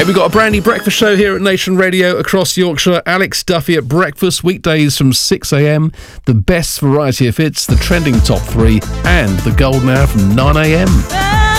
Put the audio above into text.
We've got a brand new breakfast show here at Nation Radio across Yorkshire. Alex Duffy at breakfast, weekdays from 6 a.m. The best variety of hits, the trending top 3, and the golden hour from 9 a.m.